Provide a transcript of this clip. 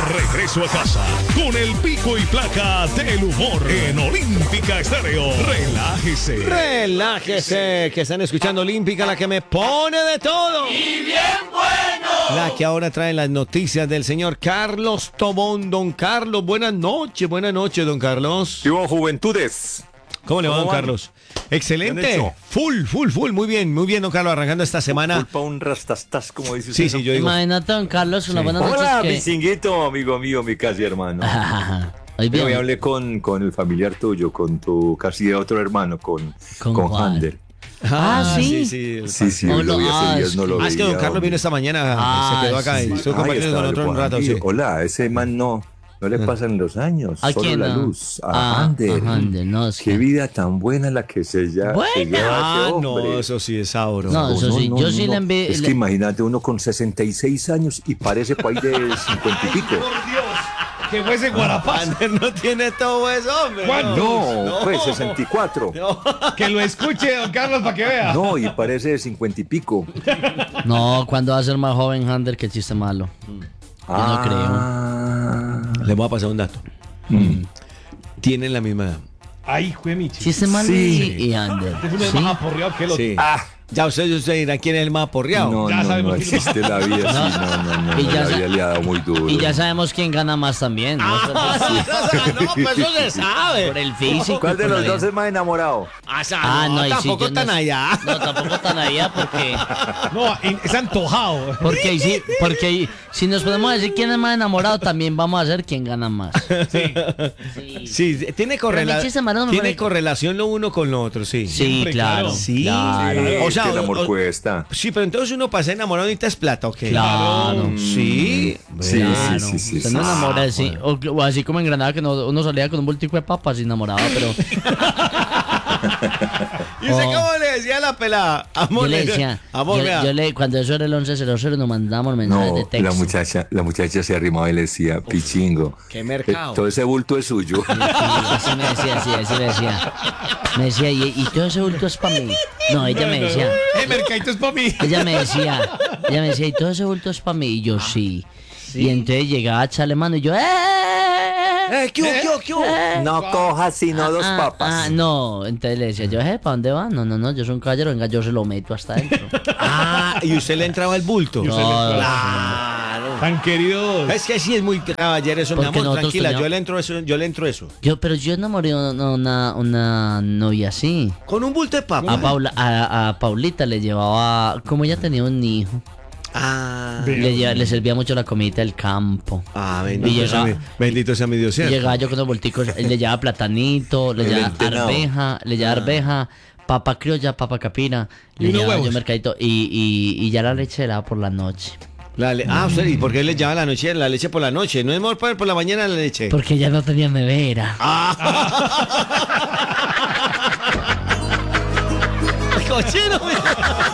regreso a casa con el pico y placa del humor en Olímpica Estéreo. Relájese. Relájese, que están escuchando Olímpica, la que me pone de todo. ¡Y bien bueno! La que ahora trae las noticias del señor Carlos Tobón. Don Carlos, buenas noches, don Carlos. Vivo Juventudes. ¿Cómo le va, don van? Carlos? ¿Qué han Excelente. hecho? Full. Muy bien, don Carlos, arrancando esta semana. Culpa un rastastas, como dice usted. Sí, yo digo. Imagínate, don Carlos, una buena noche. Hola, que... mi cinguito, amigo mío, mi casi hermano. Hoy Yo bien. hablé con el familiar tuyo, con tu casi otro hermano, con Juan. Hander. Sí. Sí, Hola, lo vi hace días, no lo veía. Es que don Carlos vino esta mañana, se quedó acá y estuvo compartiendo con otro un rato. Sí. Hola, ese man no le pasan los años, ¿A solo quién, la no? luz. A Hander. No, es Qué que... vida tan buena la que se lleva ese hombre. No, eso sí es sabroso. No, eso sí, yo sí le envié... Es que imagínate uno con 66 años y parece por ahí de 50 y pico. Que fuese Guarapaz. Ander no tiene todo eso, hombre. No, pues 64. Que lo escuche, don Carlos, para que vea. No, y parece de 50 y pico. No, cuando va a ser más joven, Hander, que chiste malo. Yo no creo. Le voy a pasar un dato. Tienen la misma edad. Ay, juemichi. Chiste malo Sí. y Hander. Este es ¿Sí? más aporreado que el otro. Sí. Ya usted dirá quién es el más aporreado. No, Ya no sabemos quién existe la vida así. No, Y ya la sa- vida le ha dado muy duro. Y ya sabemos quién gana más también. ¿No? No, pues eso se sabe. Por el físico. ¿Cuál de por los la dos vida. es más enamorado? No, ahí sí, tampoco yo no tan sé. allá. No, tampoco tan allá porque... No, es antojado. Porque ahí sí, porque ahí, si nos podemos decir quién es más enamorado, también vamos a hacer quién gana más. Sí, Sí, tiene, mi chiste malo no me tiene parece. correlación lo uno con lo otro, sí. sí, claro. Sí. Claro. O sea, que el amor o- cuesta. Sí, pero entonces uno para ser enamorado necesitas plata, ¿ok? Claro. Sí. Sí, Claro. sí. Se no enamora así. O así como en Granada que uno salía con un bultico de papas y enamorado, pero ¿Y usted cómo le decía a la pelada? Amor, yo le decía, amor, vea. cuando eso era el 11:00 nos mandamos mensajes de No, texto. la muchacha se arrimaba y le decía, pichingo. qué mercado. Todo ese bulto es suyo. Así me decía, así me decía. Me decía, y todo ese bulto es para mí. No, ella me decía, El mercadito es para mí. ella me decía, y todo ese bulto es para mí. Y yo sí. Y entonces llegaba a echarle mano y yo, ¿Qué hubo? No cojas sino dos papas. no. Entonces le decía yo, ¿para dónde va? No, yo soy un caballero, venga, yo se lo meto hasta adentro. Y usted le entraba el bulto. No, Claro. Tan queridos. Es que sí es muy caballero eso, mi Porque amor. nosotros Tranquila, teníamos- yo le entro eso. pero yo enamoré a una novia así. Con un bulto de papa. A Paulita le llevaba, como ella tenía un hijo, le servía mucho la comida del campo. Bendito, Y llega- bendito sea mi Dios, Y ¿cierto? llegaba yo con los volticos, le llevaba platanito, le llevaba entenado. arveja, papa criolla, papa capira, le ¿Y unos llevaba yo huevos? mercadito y ya la leche era por la noche. Usted, ¿y por qué le lleva la leche por la noche? ¿No es mejor poner por la mañana la leche? Porque ya no tenía nevera. ¡Cochino!